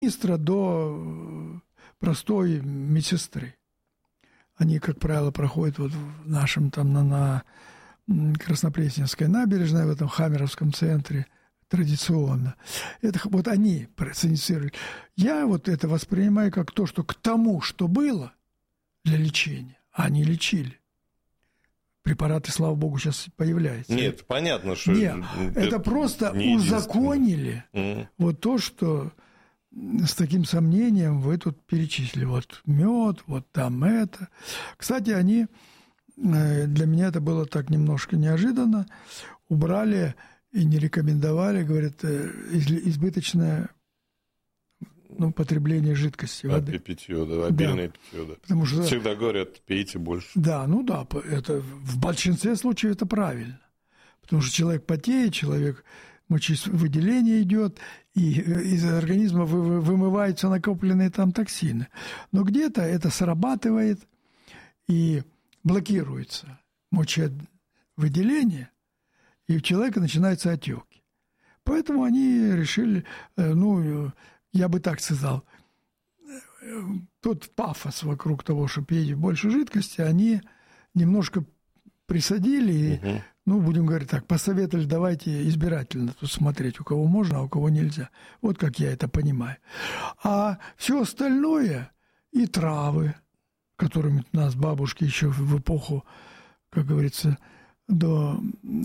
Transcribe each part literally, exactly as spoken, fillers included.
министра до простой медсестры. Они, как правило, проходят вот в нашем там на, на Краснопресненской набережной, в этом Хаммеровском центре, традиционно. Это вот они инициировали. Я вот это воспринимаю как то, что к тому, что было для лечения, а они лечили. Препараты, слава богу, сейчас появляются. Нет, понятно, что... Нет, это, это просто узаконили mm. вот то, что с таким сомнением вы тут перечислили. Вот мед, вот там это. Кстати, они, для меня это было так немножко неожиданно, убрали и не рекомендовали, говорят, избыточное ну, потребление жидкости, воды. Питье, да, обильное да. питье, да. Потому что, всегда говорят, пейте больше. Да, ну да, это, в большинстве случаев это правильно. Потому что человек потеет, человек мочевыделение идет, и из организма вымываются накопленные там токсины. Но где-то это срабатывает и блокируется мочевыделение, и у человека начинаются отеки. Поэтому они решили, ну, я бы так сказал, тот пафос вокруг того, что пить больше жидкости, они немножко присадили и, угу. ну, будем говорить так, посоветовали, давайте избирательно тут смотреть, у кого можно, а у кого нельзя. Вот как я это понимаю. А все остальное и травы, которыми нас бабушки еще в эпоху, как говорится, до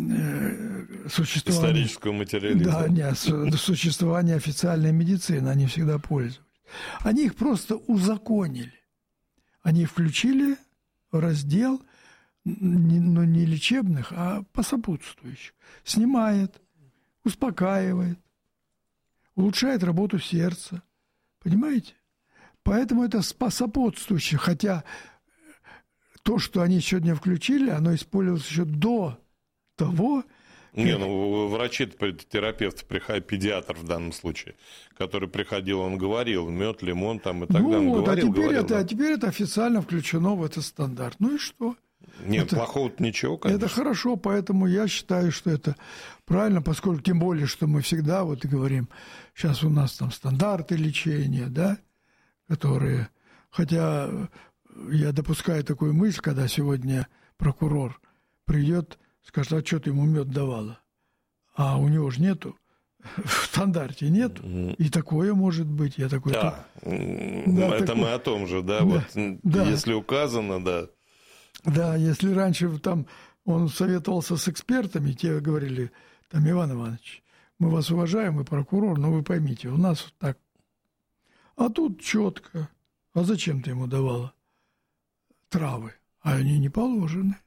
э, существования... исторического материализма. Да, нет, до существования официальной медицины они всегда пользовались. Они их просто узаконили. Они включили в раздел, не, ну, не лечебных, а посопутствующих. Снимает, успокаивает, улучшает работу сердца. Понимаете? Поэтому это сопутствующее, хотя... То, что они сегодня включили, оно использовалось еще до того... Не, как... ну, врачи, терапевт, педиатр в данном случае, который приходил, он говорил, мед, лимон там и так далее. Ну, вот, а, теперь говорил, это, да. а теперь это официально включено в этот стандарт. Ну и что? Нет, это, плохого-то ничего, конечно. Это хорошо, поэтому я считаю, что это правильно, поскольку тем более, что мы всегда вот и говорим, сейчас у нас там стандарты лечения, да, которые... Хотя... Я допускаю такую мысль, когда сегодня прокурор придет, скажет, а что ты ему мед давала? А у него же нету, в стандарте нету. Mm-hmm. И такое может быть. Я такой, да, да это такой... мы о том же, да, да, вот да. Если указано, да. Да, если раньше там он советовался с экспертами, те говорили, там, Иван Иванович, мы вас уважаем, мы прокурор, но вы поймите, у нас так. А тут четко. А зачем ты ему давала? Травы, а они не положены.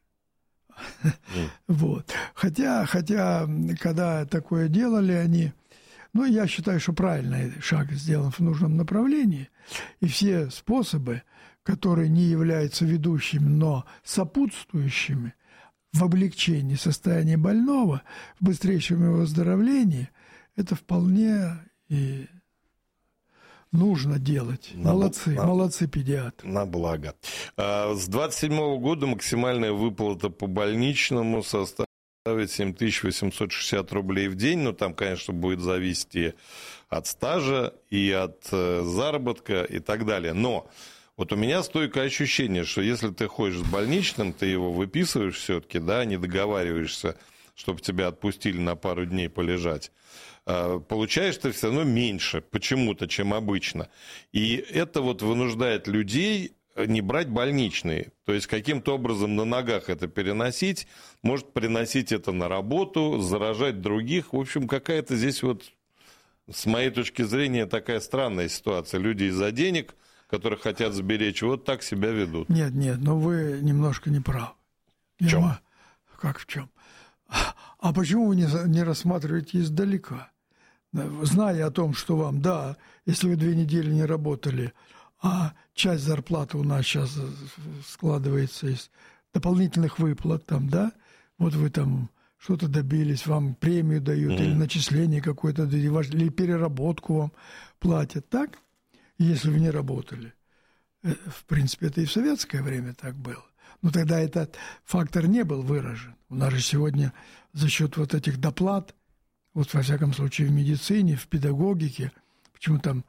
Mm. Вот. Хотя, хотя, когда такое делали они, ну, я считаю, что правильный шаг сделан в нужном направлении, и все способы, которые не являются ведущими, но сопутствующими в облегчении состояния больного, в быстрейшем его выздоровлении, это вполне и... нужно делать. На, молодцы, на, молодцы педиатры. На благо. С двадцать седьмого года максимальная выплата по больничному составит семь тысяч восемьсот шестьдесят рублей в день. Но там, конечно, будет зависеть и от стажа, и от заработка, и так далее. Но вот у меня стойкое ощущение, что если ты ходишь с больничным, ты его выписываешь все-таки, да, не договариваешься, чтобы тебя отпустили на пару дней полежать, получаешь ты все равно меньше почему-то, чем обычно. И это вот вынуждает людей не брать больничные. То есть каким-то образом на ногах это переносить, может приносить это на работу, заражать других. В общем, какая-то здесь вот, с моей точки зрения, такая странная ситуация. Люди из-за денег, которые хотят сберечь, вот так себя ведут. Нет, нет, но вы немножко не правы. В чем? Я... Как в чем? А почему вы не, не рассматриваете издалека? Зная о том, что вам, да, если вы две недели не работали, а часть зарплаты у нас сейчас складывается из дополнительных выплат, там, да, вот вы там что-то добились, вам премию дают, mm-hmm. или начисление какое-то, или переработку вам платят, так? Если вы не работали. В принципе, это и в советское время так было. Но тогда этот фактор не был выражен. У нас же сегодня за счет вот этих доплат, вот во всяком случае в медицине, в педагогике, почему там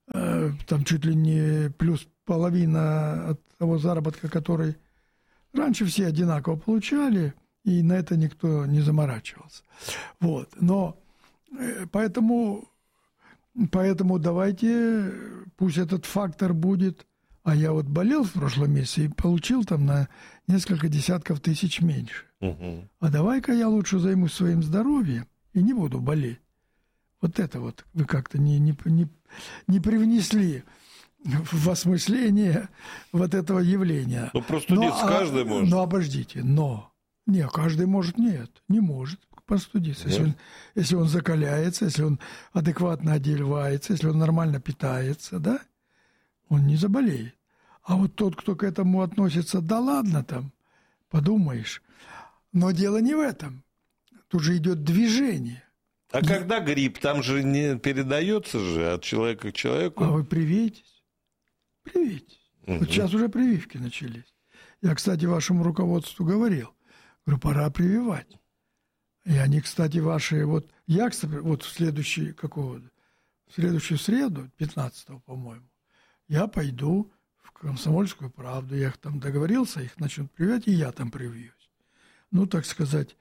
э, там чуть ли не плюс половина от того заработка, который раньше все одинаково получали, и на это никто не заморачивался. Вот. Но э, поэтому, поэтому давайте, пусть этот фактор будет. А я вот болел в прошлом месяце и получил там на несколько десятков тысяч меньше. Угу. А давай-ка я лучше займусь своим здоровьем и не буду болеть. Вот это вот вы как-то не, не, не, не привнесли в осмысление вот этого явления. Ну, простудиться но, каждый а, может. Ну, обождите, но... Не, каждый может, нет, не может простудиться. Если он, если он закаляется, если он адекватно одевается, если он нормально питается, да, он не заболеет. А вот тот, кто к этому относится, да ладно там, подумаешь. Но дело не в этом. Тут же идет движение. А и... когда грипп, там же не передается же от человека к человеку. А вы привейтесь. Привейтесь. Угу. Вот сейчас уже прививки начались. Я, кстати, вашему руководству говорил. Говорю, пора прививать. И они, кстати, ваши... Вот я, кстати, вот в следующий, какого, в следующую среду, пятнадцатого, по-моему, я пойду в «Комсомольскую правду». Я их там договорился, их начнут прививать, и я там привьюсь. Ну, так сказать,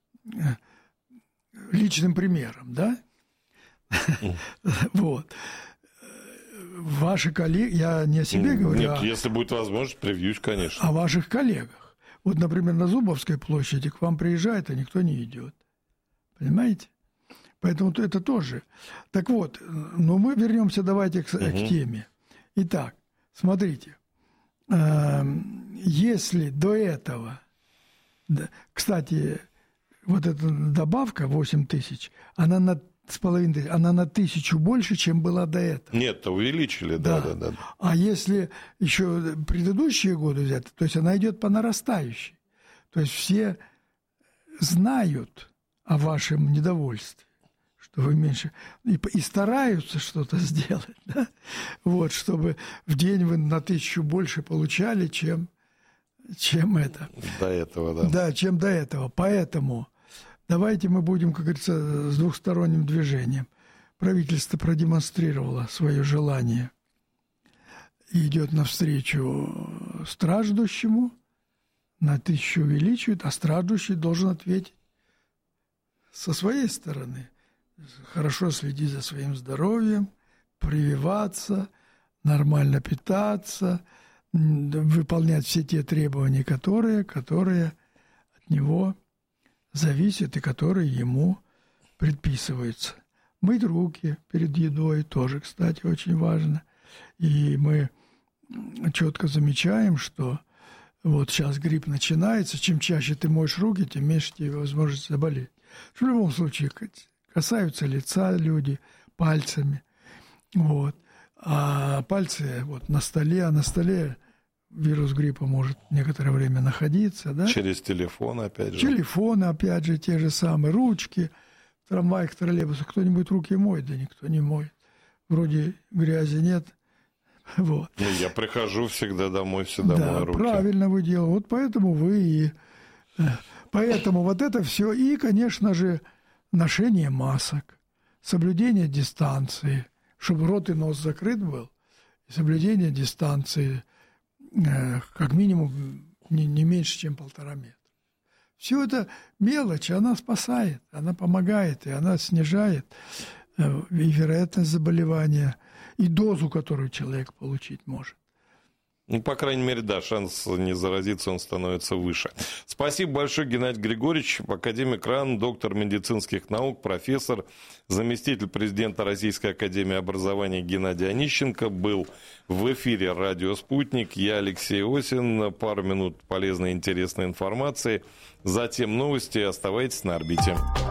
личным примером, да? Вот. Ваши коллеги, я не о себе говорю. Нет, если будет возможность, привьюсь, конечно. О ваших коллегах. Вот, например, на Зубовской площади к вам приезжает, а никто не идет. Понимаете? Поэтому это тоже. Так вот, ну мы вернемся, давайте к, угу. к теме. Итак, смотрите, если до этого, кстати, вот эта добавка восемь тысяч, она на с половиной, она на тысячу больше, чем была до этого. Нет, увеличили, да, да, да. да. А если еще предыдущие годы взять, то есть она идет по нарастающей. То есть все знают о вашем недовольстве, что вы меньше... И, и стараются что-то сделать, да? Вот, чтобы в день вы на тысячу больше получали, чем, чем это. До этого, да. Да, чем до этого. Поэтому давайте мы будем, как говорится, с двухсторонним движением. Правительство продемонстрировало свое желание и идет навстречу страждущему, на тысячу увеличивает, а страждущий должен ответить со своей стороны. Хорошо следить за своим здоровьем, прививаться, нормально питаться, выполнять все те требования, которые, которые от него зависят и которые ему предписываются. Мыть руки перед едой тоже, кстати, очень важно. И мы четко замечаем, что вот сейчас грипп начинается, чем чаще ты моешь руки, тем меньше тебе возможность заболеть. В любом случае касаются лица люди пальцами. Вот. А пальцы вот на столе, а на столе вирус гриппа может некоторое время находиться. Да? Через телефон, опять же. Телефоны, опять же, те же самые. Ручки, в трамваях, троллейбусах. Кто-нибудь руки моет? Да никто не моет. Вроде грязи нет. Вот. Ну, я прихожу всегда домой, всегда да, мою руки. Правильно вы делаете. Вот поэтому вы и... Поэтому вот это все. И, конечно же, ношение масок, соблюдение дистанции, чтобы рот и нос закрыт был, и соблюдение дистанции э, как минимум не, не меньше, чем полтора метра. Все это мелочь, она спасает, она помогает, и она снижает э, и вероятность заболевания, и дозу, которую человек получить может. Ну, по крайней мере, да, шанс не заразиться, он становится выше. Спасибо большое, Геннадий Григорьевич, академик РАН, доктор медицинских наук, профессор, заместитель президента Российской академии образования Геннадий Онищенко был в эфире «Радио Спутник». Я Алексей Осин. Пару минут полезной и интересной информации. Затем новости. Оставайтесь на орбите.